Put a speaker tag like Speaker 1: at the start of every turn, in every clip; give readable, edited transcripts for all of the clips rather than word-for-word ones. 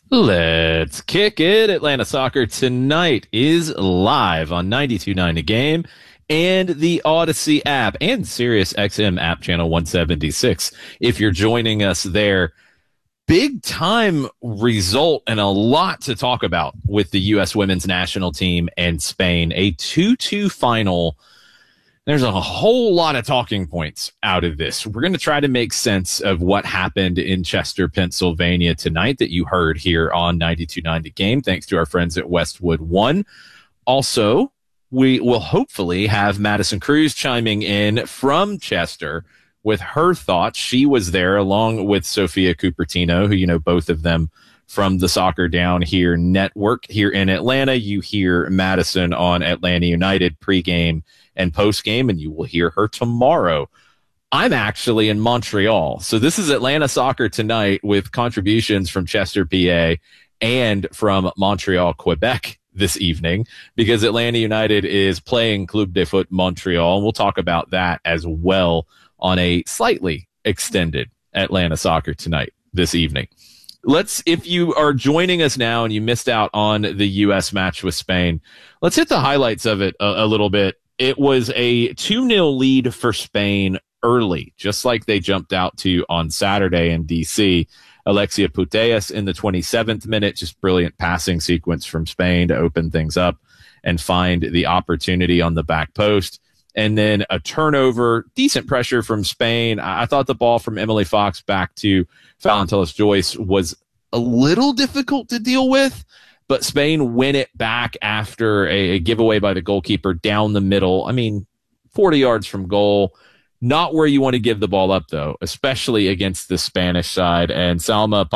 Speaker 1: Let's kick it. Atlanta Soccer Tonight is live on 92.9 The Game and the Odyssey app and Sirius XM app channel 176. If you're joining us there, big time result and a lot to talk about with the U.S. women's national team and Spain. A 2-2 final. There's a whole lot of talking points out of this. We're going to try to make sense of what happened in Chester, Pennsylvania tonight that you heard here on 92.9 The Game, thanks to our friends at Westwood One. Also, we will hopefully have Madison Cruz chiming in from Chester with her thoughts. She was there along with Sophia Cupertino, who you know both of them from the Soccer Down Here network here in Atlanta. You hear Madison on Atlanta United pregame and postgame, and you will hear her tomorrow. I'm actually in Montreal. So this is Atlanta Soccer Tonight with contributions from Chester, PA, and from Montreal, Quebec this evening, because Atlanta United is playing Club de Foot Montreal, and we'll talk about that as well on a slightly extended Atlanta Soccer Tonight this evening. If you are joining us now and you missed out on the U.S. match with Spain, let's hit the highlights of it a little bit. It was a 2-0 lead for Spain early, just like they jumped out to on Saturday in D.C. Alexia Putellas in the 27th minute, just brilliant passing sequence from Spain to open things up and find the opportunity on the back post. And then a turnover, decent pressure from Spain. I thought the ball from Emily Fox back to Fallon Joyce was a little difficult to deal with, but Spain win it back after a giveaway by the goalkeeper down the middle. I mean, 40 yards from goal. Not where you want to give the ball up, though, especially against the Spanish side. And Salma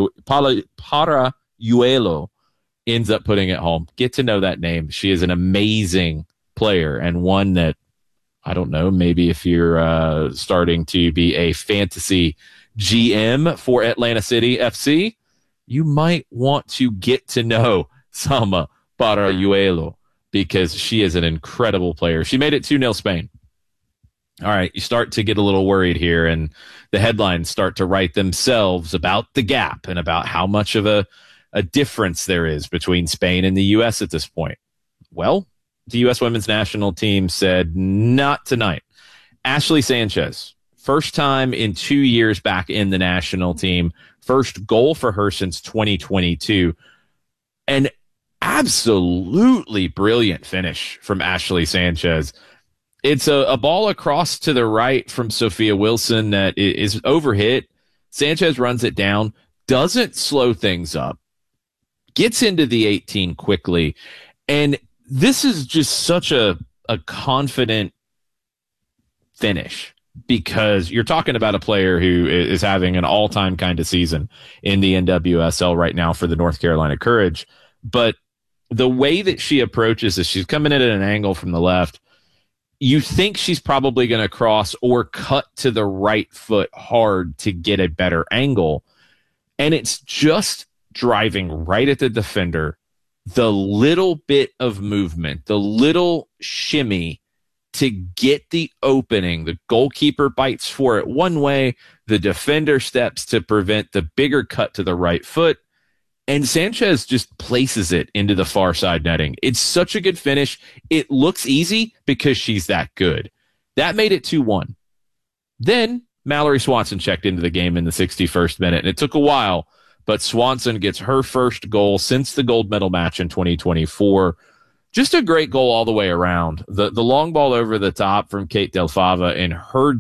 Speaker 1: Parayuelo ends up putting it home. Get to know that name. She is an amazing player and one that, I don't know, maybe if you're starting to be a fantasy GM for Atlanta City FC, you might want to get to know Salma Parayuelo because she is an incredible player. She made it 2-0 Spain. All right, you start to get a little worried here, and the headlines start to write themselves about the gap and about how much of a difference there is between Spain and the U.S. at this point. Well, the U.S. women's national team said not tonight. Ashley Sanchez, first time in 2 years back in the national team, first goal for her since 2022. An absolutely brilliant finish from Ashley Sanchez. It's a ball across to the right from Sophia Wilson that is overhit. Sanchez runs it down, doesn't slow things up, gets into the 18 quickly. And this is just such a confident finish because you're talking about a player who is having an all-time kind of season in the NWSL right now for the North Carolina Courage. But the way that she approaches this, she's coming in at an angle from the left. You think she's probably going to cross or cut to the right foot hard to get a better angle. And it's just driving right at the defender, the little bit of movement, the little shimmy to get the opening. The goalkeeper bites for it one way, the defender steps to prevent the bigger cut to the right foot, and Sanchez just places it into the far side netting. It's such a good finish. It looks easy because she's that good. That made it 2-1. Then Mallory Swanson checked into the game in the 61st minute, and it took a while, but Swanson gets her first goal since the gold medal match in 2024. Just a great goal all the way around. The long ball over the top from Kate Del Fava and her